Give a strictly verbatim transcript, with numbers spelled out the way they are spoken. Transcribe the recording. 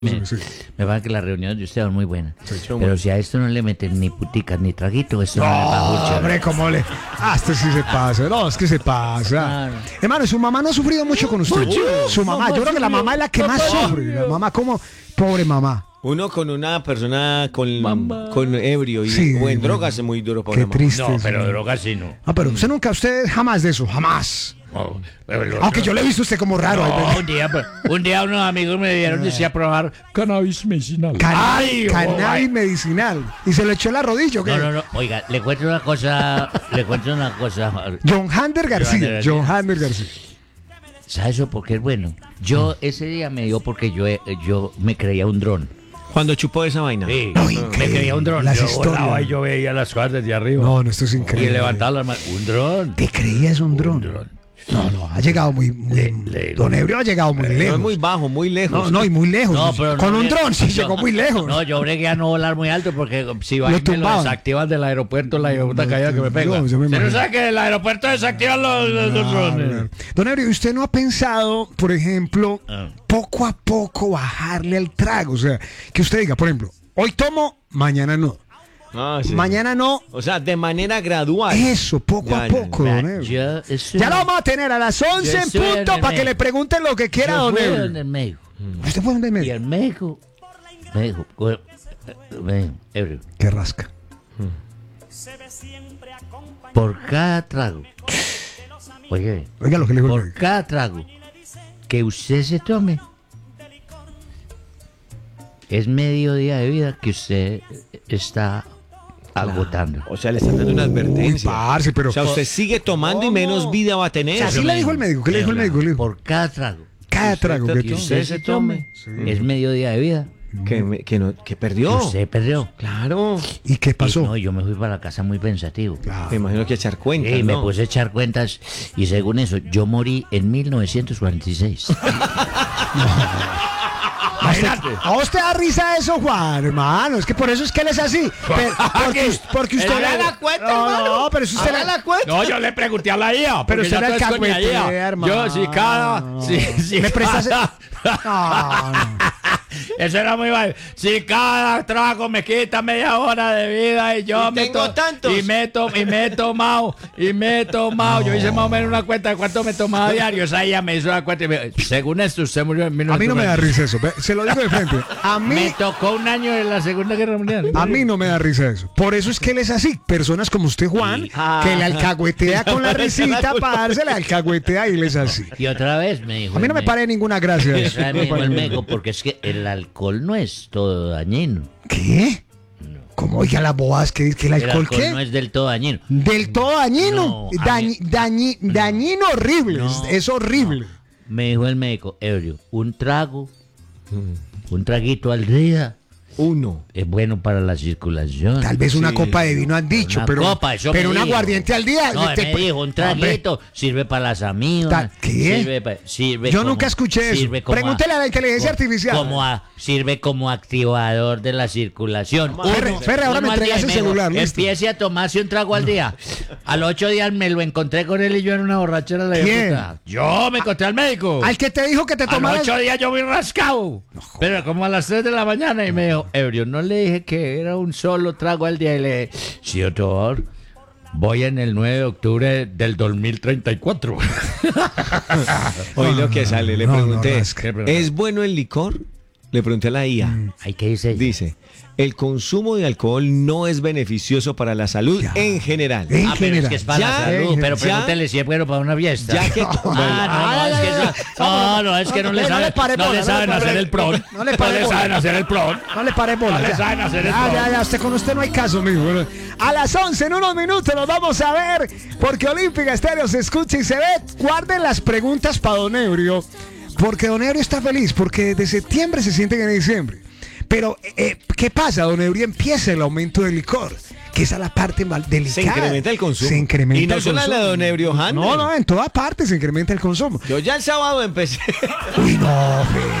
Me, sí. me parece que las reuniones de usted son muy buenas. Sí, pero si a esto no le meten ni puticas ni traguito, esto no, no le va a gustar. Hombre, ¿cómo le...? Ah, esto sí se pasa. No, es que se pasa. Claro. Hermano, su mamá no ha sufrido mucho con usted. Mucho. Su mamá, Mamá yo creo que la sufrió. mamá es la que más Papá sufre. sufrió. La mamá como... Pobre mamá. Uno con una persona con, Mamá. con ebrio y Sí, o en bueno. drogas es muy duro para Qué una mamá. triste. No, sí. pero drogas sí no. Ah, pero usted nunca, usted jamás de eso, jamás. No, pero lo- Aunque yo le he visto a usted como raro. No, Ay, un día, un día unos amigos me dieron decía probar cannabis medicinal. Cana- Ay, oh, cannabis ay. medicinal. Y se lo echó en la rodilla, ¿o qué? No, no, no. Oiga, le cuento una cosa. Le cuento una cosa. John Hander García. Hander García. John Hander García. ¿Sabes eso por qué es bueno? Yo ese día me dio porque yo, yo me creía un dron. Cuando chupó esa vaina. Sí, No, me increíble. creía un dron. Las Yo historias. volaba y yo veía las cosas desde arriba. No, no, esto es y increíble. levantaba las manos. Un dron. ¿Te creías un dron? dron. No, no, ha llegado muy... muy Le- le- Don Ebrio ha llegado muy No lejos. es muy bajo, muy lejos. No, no, y muy lejos. No, pero Con no un le- dron sí no, llegó muy lejos. No, yo bregué a no volar muy alto porque si va Lo y me lo tumbaban. desactivan del aeropuerto, la puta caída que me pega. No, yo me ¿Usted no imagino. sabe que el aeropuerto desactivan los, los, los Claro, drones? claro. Don Ebrio, ¿usted no ha pensado, por ejemplo, Ah. poco a poco bajarle al trago? O sea, que usted diga, por ejemplo, hoy tomo, mañana no. Ah, sí. Mañana no. O sea, de manera gradual. Eso, poco Ya, a ya, poco, Vea, don Ebrio. yo estoy- Ya lo vamos a tener a las once Yo en estoy en punto el para que medio. le pregunten lo que quiera, yo don fui Ebrio. en el médico. ¿Usted fue donde Y medio? el médico me dijo, "Coge- me dijo, Ebrio, Qué rasca. por cada trago, oye, Oiga lo que le dijo el por médico. cada trago que usted se tome, es medio día de vida que usted está agotando. O sea, le están dando una Uy, advertencia. parce, pero... O sea, usted sigue tomando y menos vida va a O tener. sea, así le dijo el médico. ¿Qué le dijo el médico? Le dijo, Por cada trago cada trago que que que toma. usted se tome, es medio día de vida Que, me- que, no, que que perdió. usted perdió. Claro. ¿Y qué Y pasó? no, yo me fui para la casa muy pensativo. Claro. Me imagino que echar cuentas, Y me ¿no? puse a echar cuentas y según eso, yo morí en mil novecientos cuarenta y seis. ¿A usted, a usted da risa eso, Juan, hermano. Es que por eso es que él es así. Pero- porque, us- porque usted... Él da la cuenta, no, hermano. no, pero si usted... Haga la cuenta. No, yo le pregunté a la I A. Pero porque usted ya era el todo es con la I A. cagüetea, hermano. Yo, si cada. No, Si, si ¿Me prestas- cada- No, no. Eso era muy mal. Si cada trago me quita media hora de vida y yo Y me tengo to- tantos. Y me, to- y me he tomado. Y me he tomado. Yo hice más o menos una cuenta de cuánto me tomaba diario. O sea, ella me hizo la cuenta y me según esto, usted murió en mil A mí no me da novecientos risa eso. ve, Se lo digo de frente. A Me mí... tocó un año en la Segunda Guerra Mundial. A mí no me da risa eso. Por eso es que él es así. Personas como usted, Juan, que le alcahuetea con la risita para dársela, alcahuetea y él es así. Y otra vez me dijo. A mí no me el pare ninguna gracia médico- eso. otra vez me No dijo pare el ninguna. médico, porque es que el alcohol no es todo dañino. ¿Qué? ¿Cómo oiga las bobadas que dice que el El alcohol alcohol qué? no es del todo dañino. Del todo dañino. No, a Dañi- mí- dañi- dañino horrible. No, es horrible. Me dijo el médico, Ebrio, un trago, un traguito al día Uno. es bueno para la circulación. Tal vez una Sí. copa de vino han dicho, Una pero, copa, eso pero me un dijo. aguardiente al día. No, te- me dijo, un Hombre, traguito sirve para las amigas. Ta- ¿qué? Sirve, pa- sirve Yo como- nunca escuché eso. sirve como Pregúntele a la inteligencia como- artificial. Como a- sirve como activador de la circulación. Ferre, Uno- Ferre, ahora uno me al día, entregas el me dijo, celular, listo. Empiece a tomarse un trago al día. Al ocho días me lo encontré con él y yo en una borrachera de ¿Quién? puta. Yo me encontré al médico. Al que te dijo que te A tomaras. los ocho días yo voy rascado. Pero como a las tres de la mañana y me dijo, Ebrio, no le dije que era un solo trago al día. Y le dije, sí, doctor, voy en el nueve de octubre del dos mil treinta y cuatro. Hoy lo que sale, le no, no, pregunté, rasca. ¿es bueno el licor? Le pregunté a la I A. Ay, ¿qué dice? Dice, el consumo de alcohol no es beneficioso para la salud Ya. en general. En Ah, pero es general. que es para Ya, la salud, en pero general. pregúntele si es bueno para una fiesta. Ya que... Ah, no, no, es que eso- no, no, es que no le No le saben, pare no bola, le no saben le pare- hacer el pron. No le pare bola. saben hacer el pron. No le pare bola. No le ya. saben hacer el Ah, pro. ya, ya, usted con usted no hay caso, mijo. Bueno, a las once, en unos minutos, nos vamos a ver, porque Olímpica Estéreo se escucha y se ve. Guarden las preguntas para Don Ebrio, porque Don Ebrio está feliz, porque desde septiembre se siente que en diciembre. Pero, eh, ¿qué pasa, Don Ebrio? Empieza el aumento del licor, que esa es la parte mal delicada. Se incrementa el consumo. Se incrementa Y no el solo consumo. la de Don Ebrio Hander. No, no, en toda parte se incrementa el consumo. Yo ya el sábado empecé. Uy, no, fe.